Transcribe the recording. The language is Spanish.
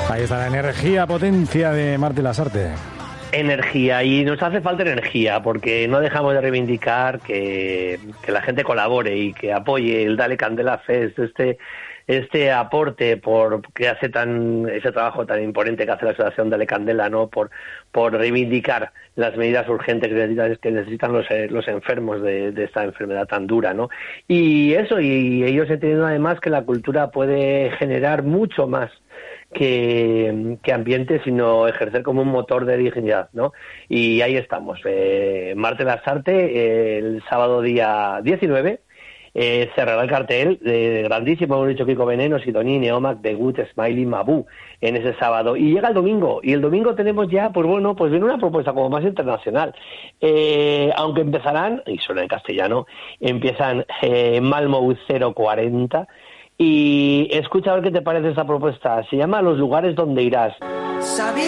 Ahí está la energía, potencia de Marte Lasarte. Energía, y nos hace falta energía porque no dejamos de reivindicar que la gente colabore y que apoye el Dale Candela Fest, este aporte por que hace ese trabajo tan imponente que hace la asociación Dale Candela, ¿no? Por reivindicar las medidas urgentes que necesitan los enfermos de esta enfermedad tan dura, ¿no? Y ellos entienden además que la cultura puede generar mucho más que ambiente, sino ejercer como un motor de dignidad, ¿no? Y ahí estamos, Marte Lasarte, el sábado día 19, cerrará el cartel grandísimo, hemos dicho Kiko Veneno, Sidoní, Neomac, The Good, Smiley, Mabú, en ese sábado. Y llega el domingo, y el domingo tenemos ya, pues viene una propuesta como más internacional. Aunque empezarán, y suena en castellano, empiezan Malmö 040, y escucha a ver qué te parece esta propuesta. Se llama Los lugares donde irás.